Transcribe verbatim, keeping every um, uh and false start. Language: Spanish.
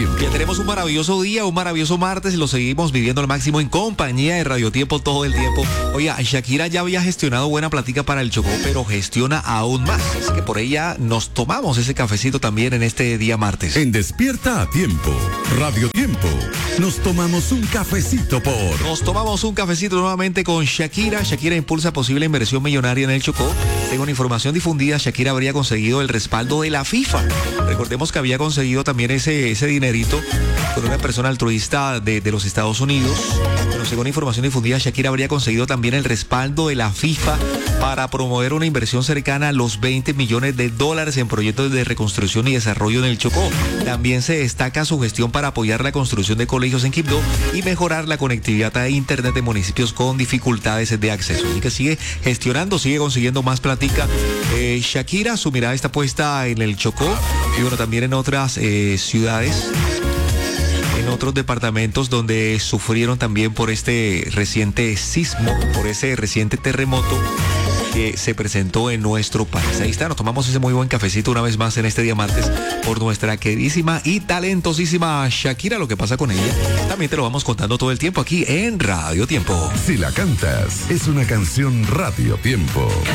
Tiempo. Ya tenemos un maravilloso día, un maravilloso martes y lo seguimos viviendo al máximo en compañía de Radio Tiempo todo el tiempo. Oiga, Shakira ya había gestionado buena plática para el Chocó, pero gestiona aún más. Así que por ella nos tomamos ese cafecito también en este día martes. En Despierta a Tiempo, Radio Tiempo, nos tomamos un cafecito por... Nos tomamos un cafecito nuevamente con Shakira. Shakira impulsa posible inversión millonaria en el Chocó. Según información difundida, Shakira habría conseguido el respaldo de la FIFA. Recordemos que había conseguido también ese, ese dinerito con una persona altruista de, de los Estados Unidos. Bueno, según información difundida, Shakira habría conseguido también el respaldo de la FIFA para promover una inversión cercana a los veinte millones de dólares en proyectos de reconstrucción y desarrollo en el Chocó. También se destaca su gestión para apoyar la construcción de colegios en Quibdó y mejorar la conectividad a internet de municipios con dificultades de acceso. Así que sigue gestionando, sigue consiguiendo más platica. Eh, Shakira, su mirada está puesta en el Chocó y bueno, también en otras eh, ciudades, en otros departamentos donde sufrieron también por este reciente sismo, por ese reciente terremoto que se presentó en nuestro país. Ahí está, nos tomamos ese muy buen cafecito una vez más en este día martes por nuestra queridísima y talentosísima Shakira. Lo que pasa con ella también te lo vamos contando todo el tiempo aquí en Radio Tiempo. Si la cantas, es una canción Radio Tiempo.